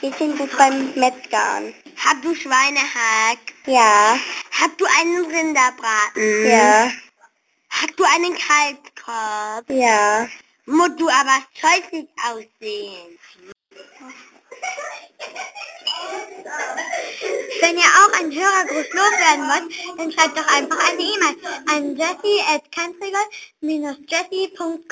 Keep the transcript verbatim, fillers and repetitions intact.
Mädchen ruft beim Metzger an. Hast du Schweinehack? Ja. Hast du einen Rinderbraten? Ja. Hast du einen Kalbskorb? Ja. Musst du aber scheußlich aussehen. Wenn ihr auch einen Hörergruß loswerden wollt, dann schreibt doch einfach eine E-Mail an jessie at jessie punkt com.